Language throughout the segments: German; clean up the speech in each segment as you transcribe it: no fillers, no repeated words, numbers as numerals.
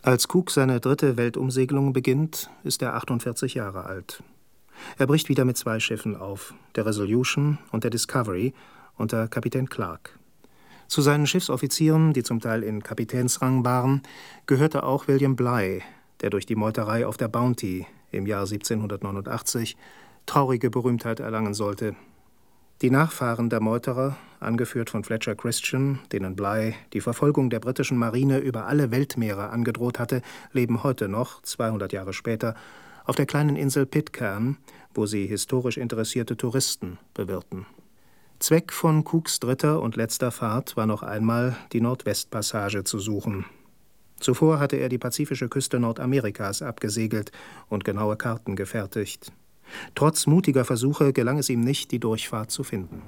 Als Cook seine 3. Weltumsegelung beginnt, ist er 48 Jahre alt. Er bricht wieder mit 2 Schiffen auf, der Resolution und der Discovery, unter Kapitän Clark. Zu seinen Schiffsoffizieren, die zum Teil in Kapitänsrang waren, gehörte auch William Bligh, der durch die Meuterei auf der Bounty im Jahr 1789 traurige Berühmtheit erlangen sollte. Die Nachfahren der Meuterer, angeführt von Fletcher Christian, denen Bligh die Verfolgung der britischen Marine über alle Weltmeere angedroht hatte, leben heute noch, 200 Jahre später, auf der kleinen Insel Pitcairn, wo sie historisch interessierte Touristen bewirten. Zweck von Cooks 3. und letzter Fahrt war noch einmal, die Nordwestpassage zu suchen. Zuvor hatte er die pazifische Küste Nordamerikas abgesegelt und genaue Karten gefertigt. Trotz mutiger Versuche gelang es ihm nicht, die Durchfahrt zu finden.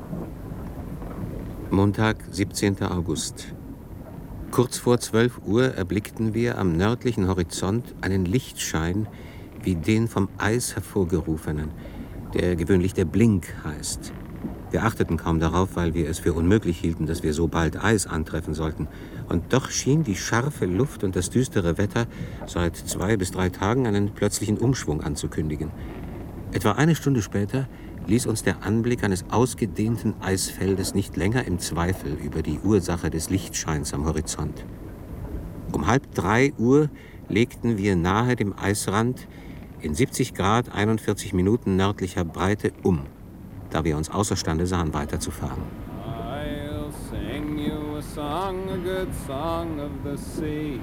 Montag, 17. August. Kurz vor 12 Uhr erblickten wir am nördlichen Horizont einen Lichtschein wie den vom Eis hervorgerufenen, der gewöhnlich der Blink heißt. Wir achteten kaum darauf, weil wir es für unmöglich hielten, dass wir so bald Eis antreffen sollten. Und doch schien die scharfe Luft und das düstere Wetter seit 2 bis 3 Tagen einen plötzlichen Umschwung anzukündigen. Etwa eine Stunde später ließ uns der Anblick eines ausgedehnten Eisfeldes nicht länger im Zweifel über die Ursache des Lichtscheins am Horizont. Um 2:30 Uhr legten wir nahe dem Eisrand in 70 Grad 41 Minuten nördlicher Breite um, da wir uns außerstande sahen, weiterzufahren. I'll sing you a song, a good song of the sea.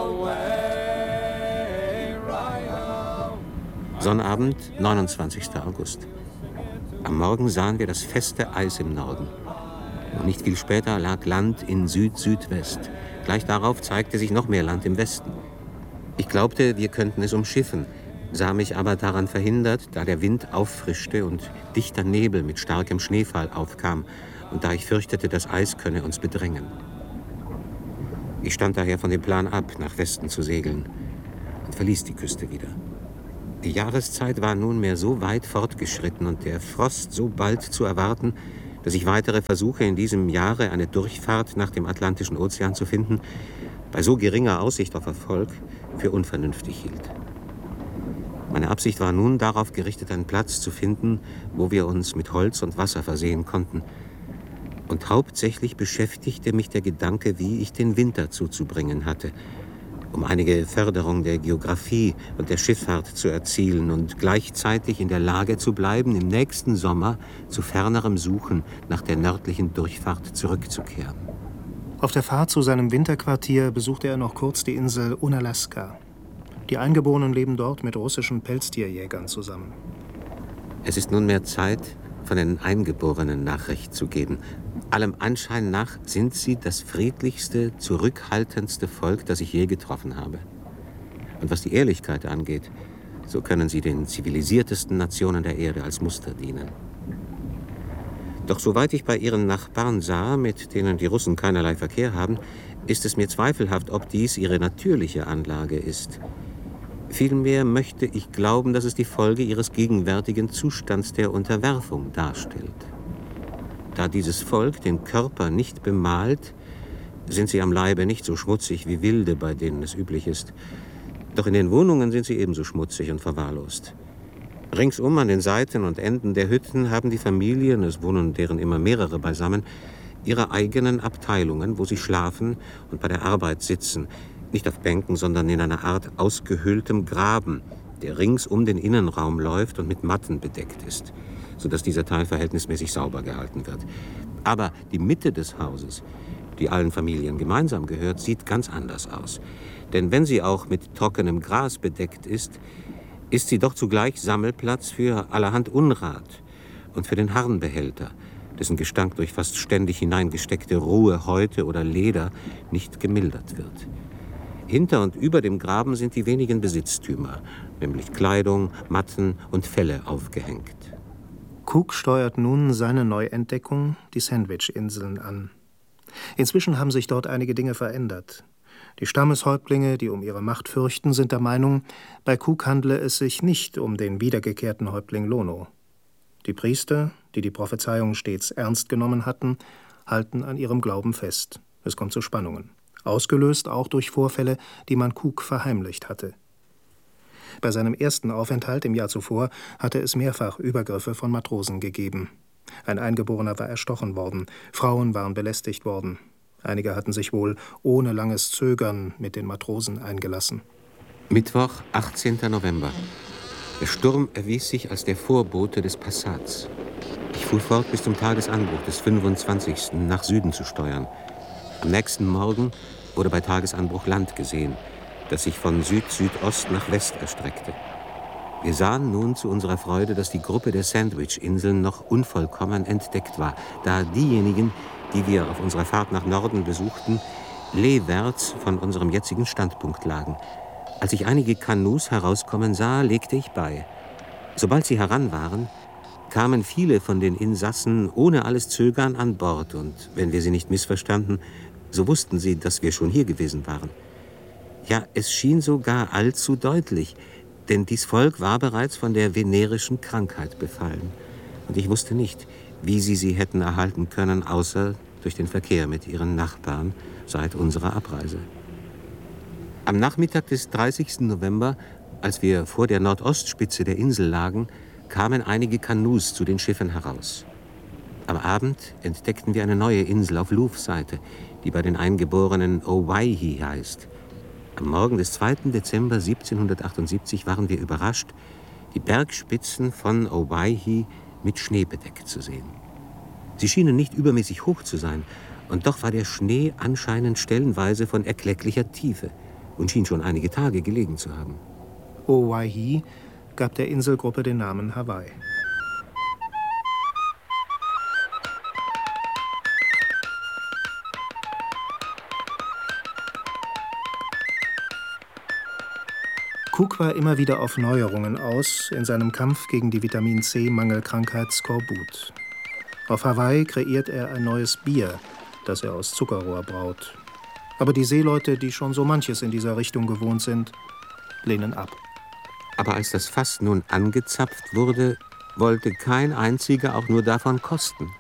Away, Rio. Sonnabend, 29. August. Am Morgen sahen wir das feste Eis im Norden. Und nicht viel später lag Land in Süd-Südwest. Gleich darauf zeigte sich noch mehr Land im Westen. Ich glaubte, wir könnten es umschiffen, sah mich aber daran verhindert, da der Wind auffrischte und dichter Nebel mit starkem Schneefall aufkam und da ich fürchtete, das Eis könne uns bedrängen. Ich stand daher von dem Plan ab, nach Westen zu segeln und verließ die Küste wieder. Die Jahreszeit war nunmehr so weit fortgeschritten und der Frost so bald zu erwarten, dass ich weitere Versuche in diesem Jahre, eine Durchfahrt nach dem Atlantischen Ozean zu finden, bei so geringer Aussicht auf Erfolg für unvernünftig hielt. Meine Absicht war nun darauf gerichtet, einen Platz zu finden, wo wir uns mit Holz und Wasser versehen konnten. Und hauptsächlich beschäftigte mich der Gedanke, wie ich den Winter zuzubringen hatte, um einige Förderung der Geographie und der Schifffahrt zu erzielen und gleichzeitig in der Lage zu bleiben, im nächsten Sommer zu fernerem Suchen nach der nördlichen Durchfahrt zurückzukehren. Auf der Fahrt zu seinem Winterquartier besuchte er noch kurz die Insel Unalaska. Die Eingeborenen leben dort mit russischen Pelztierjägern zusammen. Es ist nunmehr Zeit, von den Eingeborenen Nachricht zu geben. Allem Anschein nach sind sie das friedlichste, zurückhaltendste Volk, das ich je getroffen habe. Und was die Ehrlichkeit angeht, so können sie den zivilisiertesten Nationen der Erde als Muster dienen. Doch soweit ich bei ihren Nachbarn sah, mit denen die Russen keinerlei Verkehr haben, ist es mir zweifelhaft, ob dies ihre natürliche Anlage ist. Vielmehr möchte ich glauben, dass es die Folge ihres gegenwärtigen Zustands der Unterwerfung darstellt. Da dieses Volk den Körper nicht bemalt, sind sie am Leibe nicht so schmutzig wie Wilde, bei denen es üblich ist. Doch in den Wohnungen sind sie ebenso schmutzig und verwahrlost. Ringsum an den Seiten und Enden der Hütten haben die Familien, es wohnen deren immer mehrere beisammen, ihre eigenen Abteilungen, wo sie schlafen und bei der Arbeit sitzen, nicht auf Bänken, sondern in einer Art ausgehöhltem Graben, der rings um den Innenraum läuft und mit Matten bedeckt ist, sodass dieser Teil verhältnismäßig sauber gehalten wird. Aber die Mitte des Hauses, die allen Familien gemeinsam gehört, sieht ganz anders aus. Denn wenn sie auch mit trockenem Gras bedeckt ist, ist sie doch zugleich Sammelplatz für allerhand Unrat und für den Harnbehälter, dessen Gestank durch fast ständig hineingesteckte rohe Häute oder Leder nicht gemildert wird. Hinter und über dem Graben sind die wenigen Besitztümer, nämlich Kleidung, Matten und Felle aufgehängt. Cook steuert nun seine Neuentdeckung, die Sandwich-Inseln, an. Inzwischen haben sich dort einige Dinge verändert. Die Stammeshäuptlinge, die um ihre Macht fürchten, sind der Meinung, bei Cook handle es sich nicht um den wiedergekehrten Häuptling Lono. Die Priester, die die Prophezeiung stets ernst genommen hatten, halten an ihrem Glauben fest. Es kommt zu Spannungen. ausgelöst auch durch Vorfälle, die man Cook verheimlicht hatte. Bei seinem ersten Aufenthalt im Jahr zuvor hatte es mehrfach Übergriffe von Matrosen gegeben. Ein Eingeborener war erstochen worden, Frauen waren belästigt worden. Einige hatten sich wohl ohne langes Zögern mit den Matrosen eingelassen. Mittwoch, 18. November. Der Sturm erwies sich als der Vorbote des Passats. Ich fuhr fort, bis zum Tagesanbruch des 25. nach Süden zu steuern. Am nächsten Morgen wurde bei Tagesanbruch Land gesehen, das sich von Süd-Südost nach West erstreckte. Wir sahen nun zu unserer Freude, dass die Gruppe der Sandwich-Inseln noch unvollkommen entdeckt war, da diejenigen, die wir auf unserer Fahrt nach Norden besuchten, leewärts von unserem jetzigen Standpunkt lagen. Als ich einige Kanus herauskommen sah, legte ich bei. Sobald sie heran waren, kamen viele von den Insassen ohne alles Zögern an Bord, und wenn wir sie nicht missverstanden, so wussten sie, dass wir schon hier gewesen waren. Ja, es schien sogar allzu deutlich, denn dies Volk war bereits von der venerischen Krankheit befallen. Und ich wusste nicht, wie sie hätten erhalten können, außer durch den Verkehr mit ihren Nachbarn seit unserer Abreise. Am Nachmittag des 30. November, als wir vor der Nordostspitze der Insel lagen, kamen einige Kanus zu den Schiffen heraus. Am Abend entdeckten wir eine neue Insel auf Louvs Seite, die bei den Eingeborenen Owaihi heißt. Am Morgen des 2. Dezember 1778 waren wir überrascht, die Bergspitzen von Owaihi mit Schnee bedeckt zu sehen. Sie schienen nicht übermäßig hoch zu sein, und doch war der Schnee anscheinend stellenweise von erklecklicher Tiefe und schien schon einige Tage gelegen zu haben. Owaihi gab der Inselgruppe den Namen Hawaii. Cook war immer wieder auf Neuerungen aus in seinem Kampf gegen die Vitamin-C-Mangelkrankheit Skorbut. Auf Hawaii kreiert er ein neues Bier, das er aus Zuckerrohr braut. Aber die Seeleute, die schon so manches in dieser Richtung gewohnt sind, lehnen ab. Aber als das Fass nun angezapft wurde, wollte kein einziger auch nur davon kosten.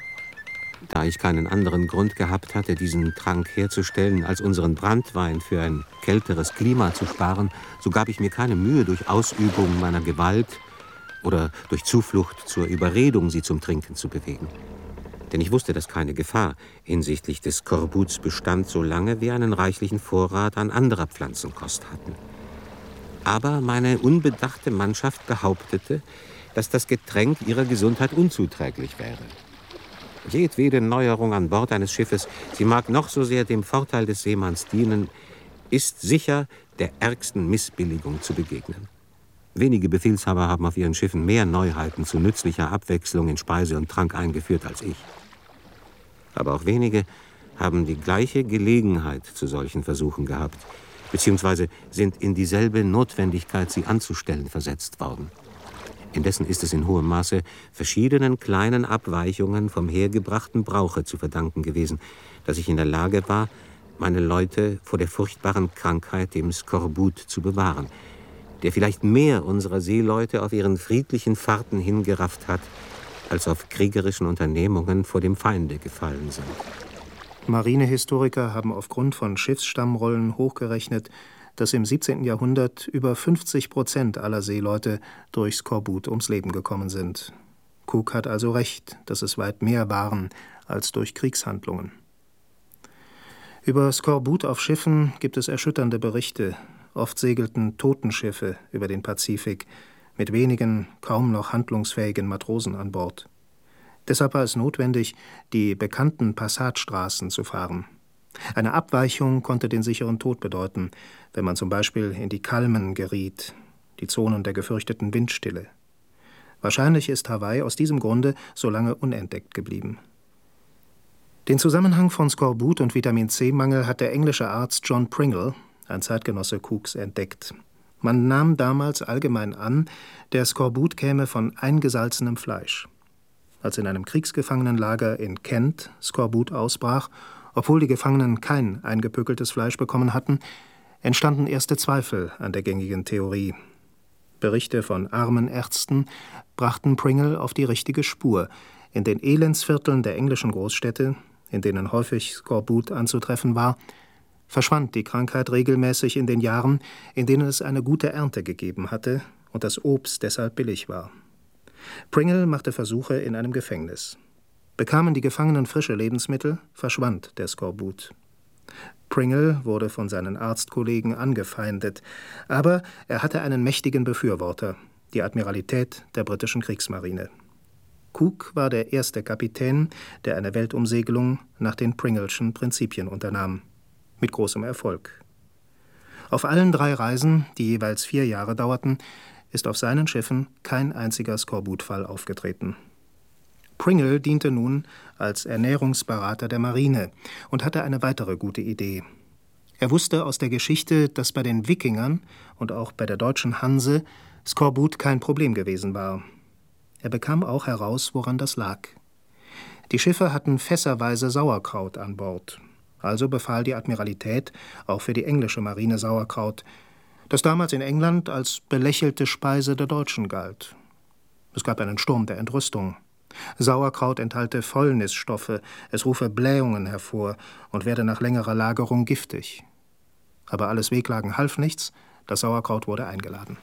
Da ich keinen anderen Grund gehabt hatte, diesen Trank herzustellen, als unseren Branntwein für ein kälteres Klima zu sparen, so gab ich mir keine Mühe, durch Ausübung meiner Gewalt oder durch Zuflucht zur Überredung, sie zum Trinken zu bewegen. Denn ich wusste, dass keine Gefahr hinsichtlich des Skorbuts bestand, solange wir einen reichlichen Vorrat an anderer Pflanzenkost hatten. Aber meine unbedachte Mannschaft behauptete, dass das Getränk ihrer Gesundheit unzuträglich wäre. Jedwede Neuerung an Bord eines Schiffes, sie mag noch so sehr dem Vorteil des Seemanns dienen, ist sicher der ärgsten Missbilligung zu begegnen. Wenige Befehlshaber haben auf ihren Schiffen mehr Neuheiten zu nützlicher Abwechslung in Speise und Trank eingeführt als ich. Aber auch wenige haben die gleiche Gelegenheit zu solchen Versuchen gehabt, beziehungsweise sind in dieselbe Notwendigkeit, sie anzustellen, versetzt worden. Indessen ist es in hohem Maße verschiedenen kleinen Abweichungen vom hergebrachten Brauche zu verdanken gewesen, dass ich in der Lage war, meine Leute vor der furchtbaren Krankheit, dem Skorbut, zu bewahren, der vielleicht mehr unserer Seeleute auf ihren friedlichen Fahrten hingerafft hat, als auf kriegerischen Unternehmungen vor dem Feinde gefallen sind. Marinehistoriker haben aufgrund von Schiffsstammrollen hochgerechnet, dass im 17. Jahrhundert über 50% aller Seeleute durch Skorbut ums Leben gekommen sind. Cook hat also recht, dass es weit mehr waren als durch Kriegshandlungen. Über Skorbut auf Schiffen gibt es erschütternde Berichte. Oft segelten Totenschiffe über den Pazifik mit wenigen, kaum noch handlungsfähigen Matrosen an Bord. Deshalb war es notwendig, die bekannten Passagestraßen zu fahren. Eine Abweichung konnte den sicheren Tod bedeuten, wenn man zum Beispiel in die Kalmen geriet, die Zonen der gefürchteten Windstille. Wahrscheinlich ist Hawaii aus diesem Grunde so lange unentdeckt geblieben. Den Zusammenhang von Skorbut und Vitamin-C-Mangel hat der englische Arzt John Pringle, ein Zeitgenosse Cooks, entdeckt. Man nahm damals allgemein an, der Skorbut käme von eingesalzenem Fleisch. Als in einem Kriegsgefangenenlager in Kent Skorbut ausbrach, obwohl die Gefangenen kein eingepökeltes Fleisch bekommen hatten, entstanden erste Zweifel an der gängigen Theorie. Berichte von armen Ärzten brachten Pringle auf die richtige Spur. In den Elendsvierteln der englischen Großstädte, in denen häufig Skorbut anzutreffen war, verschwand die Krankheit regelmäßig in den Jahren, in denen es eine gute Ernte gegeben hatte und das Obst deshalb billig war. Pringle machte Versuche in einem Gefängnis. Bekamen die Gefangenen frische Lebensmittel, verschwand der Skorbut. Pringle wurde von seinen Arztkollegen angefeindet, aber er hatte einen mächtigen Befürworter, die Admiralität der britischen Kriegsmarine. Cook war der erste Kapitän, der eine Weltumsegelung nach den Pringleschen Prinzipien unternahm. Mit großem Erfolg. Auf allen 3 Reisen, die jeweils 4 Jahre dauerten, ist auf seinen Schiffen kein einziger Skorbutfall aufgetreten. Pringle diente nun als Ernährungsberater der Marine und hatte eine weitere gute Idee. Er wusste aus der Geschichte, dass bei den Wikingern und auch bei der deutschen Hanse Skorbut kein Problem gewesen war. Er bekam auch heraus, woran das lag. Die Schiffe hatten fässerweise Sauerkraut an Bord. Also befahl die Admiralität auch für die englische Marine Sauerkraut, das damals in England als belächelte Speise der Deutschen galt. Es gab einen Sturm der Entrüstung. Sauerkraut enthalte Fäulnisstoffe, es rufe Blähungen hervor und werde nach längerer Lagerung giftig. Aber alles Wehklagen half nichts, das Sauerkraut wurde eingeladen.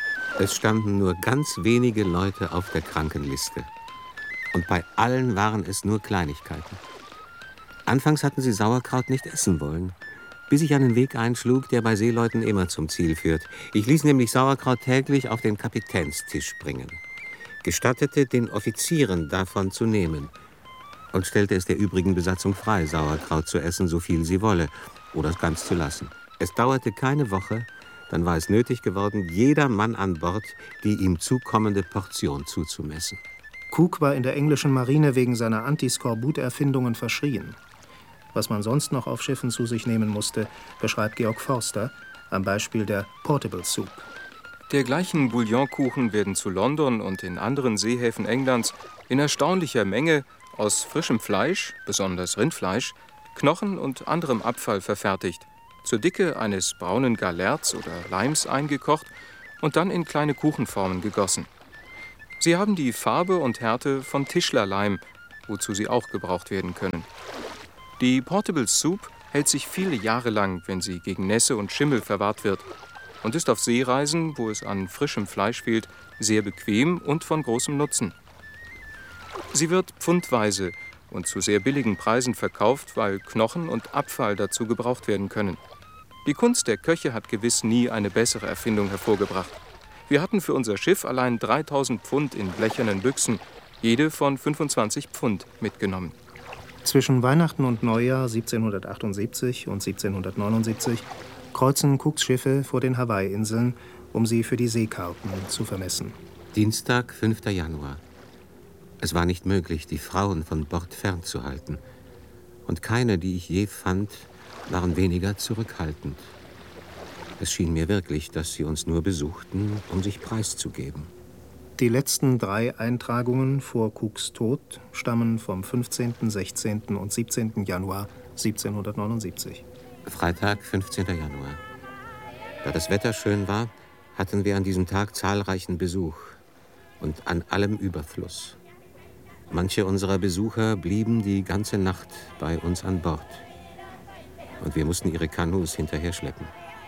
Es standen nur ganz wenige Leute auf der Krankenliste. Und bei allen waren es nur Kleinigkeiten. Anfangs hatten sie Sauerkraut nicht essen wollen, bis ich einen Weg einschlug, der bei Seeleuten immer zum Ziel führt. Ich ließ nämlich Sauerkraut täglich auf den Kapitänstisch bringen, gestattete den Offizieren davon zu nehmen und stellte es der übrigen Besatzung frei, Sauerkraut zu essen, so viel sie wolle, oder es ganz zu lassen. Es dauerte keine Woche, dann war es nötig geworden, jeder Mann an Bord die ihm zukommende Portion zuzumessen. Cook war in der englischen Marine wegen seiner Antiskorbut-Erfindungen verschrien. Was man sonst noch auf Schiffen zu sich nehmen musste, beschreibt Georg Forster am Beispiel der Portable Soup. Dergleichen Bouillonkuchen werden zu London und in anderen Seehäfen Englands in erstaunlicher Menge aus frischem Fleisch, besonders Rindfleisch, Knochen und anderem Abfall verfertigt, zur Dicke eines braunen Galerts oder Leims eingekocht und dann in kleine Kuchenformen gegossen. Sie haben die Farbe und Härte von Tischlerleim, wozu sie auch gebraucht werden können. Die Portable Soup hält sich viele Jahre lang, wenn sie gegen Nässe und Schimmel verwahrt wird, und ist auf Seereisen, wo es an frischem Fleisch fehlt, sehr bequem und von großem Nutzen. Sie wird pfundweise und zu sehr billigen Preisen verkauft, weil Knochen und Abfall dazu gebraucht werden können. Die Kunst der Köche hat gewiss nie eine bessere Erfindung hervorgebracht. Wir hatten für unser Schiff allein 3000 Pfund in blechernen Büchsen, jede von 25 Pfund, mitgenommen. Zwischen Weihnachten und Neujahr 1778 und 1779 kreuzen Cooks Schiffe vor den Hawaii-Inseln, um sie für die Seekarten zu vermessen. Dienstag, 5. Januar. Es war nicht möglich, die Frauen von Bord fernzuhalten. Und keine, die ich je fand, waren weniger zurückhaltend. Es schien mir wirklich, dass sie uns nur besuchten, um sich preiszugeben. Die letzten 3 Eintragungen vor Cooks Tod stammen vom 15., 16. und 17. Januar 1779. Freitag, 15. Januar. Da das Wetter schön war, hatten wir an diesem Tag zahlreichen Besuch und an allem Überfluss. Manche unserer Besucher blieben die ganze Nacht bei uns an Bord. Und wir mussten ihre Kanus hinterher schleppen.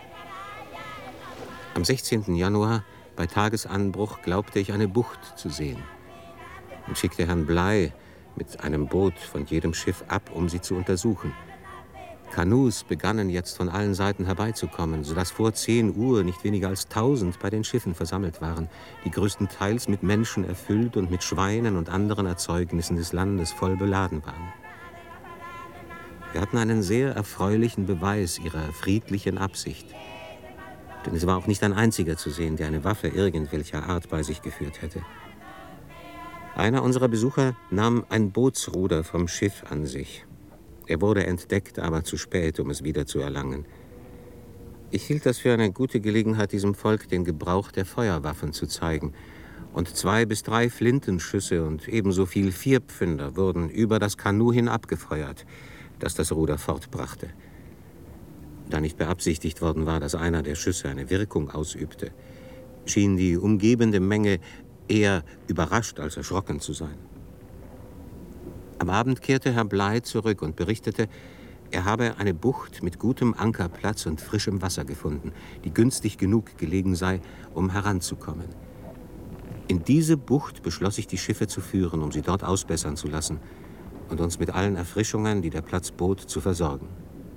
Am 16. Januar, bei Tagesanbruch, glaubte ich, eine Bucht zu sehen und schickte Herrn Bligh mit einem Boot von jedem Schiff ab, um sie zu untersuchen. Kanus begannen jetzt von allen Seiten herbeizukommen, sodass vor 10 Uhr nicht weniger als 1000 bei den Schiffen versammelt waren, die größtenteils mit Menschen erfüllt und mit Schweinen und anderen Erzeugnissen des Landes voll beladen waren. Wir hatten einen sehr erfreulichen Beweis ihrer friedlichen Absicht. Denn es war auch nicht ein einziger zu sehen, der eine Waffe irgendwelcher Art bei sich geführt hätte. Einer unserer Besucher nahm ein Bootsruder vom Schiff an sich. Er wurde entdeckt, aber zu spät, um es wieder zu erlangen. Ich hielt das für eine gute Gelegenheit, diesem Volk den Gebrauch der Feuerwaffen zu zeigen. Und 2 bis 3 Flintenschüsse und ebenso viel Vierpfünder wurden über das Kanu hin abgefeuert, das das Ruder fortbrachte. Da nicht beabsichtigt worden war, dass einer der Schüsse eine Wirkung ausübte, schien die umgebende Menge eher überrascht als erschrocken zu sein. Am Abend kehrte Herr Bligh zurück und berichtete, er habe eine Bucht mit gutem Ankerplatz und frischem Wasser gefunden, die günstig genug gelegen sei, um heranzukommen. In diese Bucht beschloss ich, die Schiffe zu führen, um sie dort ausbessern zu lassen und uns mit allen Erfrischungen, die der Platz bot, zu versorgen.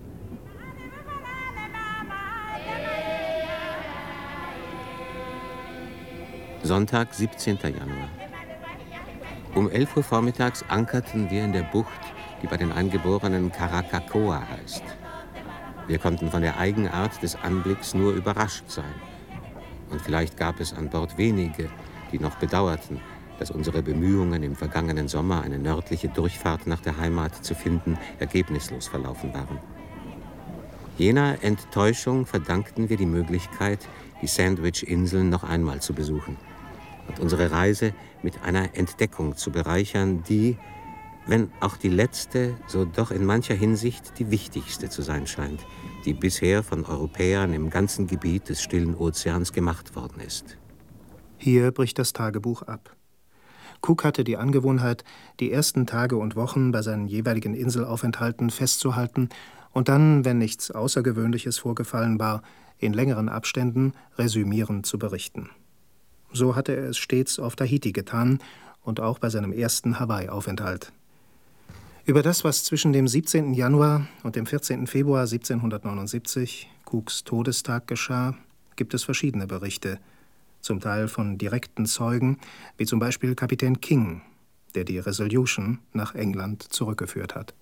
Sonntag, 17. Januar. Um 11 Uhr vormittags ankerten wir in der Bucht, die bei den Eingeborenen Karakakoa heißt. Wir konnten von der Eigenart des Anblicks nur überrascht sein. Und vielleicht gab es an Bord wenige, die noch bedauerten, dass unsere Bemühungen im vergangenen Sommer, eine nördliche Durchfahrt nach der Heimat zu finden, ergebnislos verlaufen waren. Jener Enttäuschung verdankten wir die Möglichkeit, die Sandwich-Inseln noch einmal zu besuchen und unsere Reise mit einer Entdeckung zu bereichern, die, wenn auch die letzte, so doch in mancher Hinsicht die wichtigste zu sein scheint, die bisher von Europäern im ganzen Gebiet des Stillen Ozeans gemacht worden ist. Hier bricht das Tagebuch ab. Cook hatte die Angewohnheit, die ersten Tage und Wochen bei seinen jeweiligen Inselaufenthalten festzuhalten und dann, wenn nichts Außergewöhnliches vorgefallen war, in längeren Abständen resümierend zu berichten. So hatte er es stets auf Tahiti getan und auch bei seinem ersten Hawaii-Aufenthalt. Über das, was zwischen dem 17. Januar und dem 14. Februar 1779, Cooks Todestag, geschah, gibt es verschiedene Berichte, zum Teil von direkten Zeugen, wie zum Beispiel Kapitän King, der die Resolution nach England zurückgeführt hat.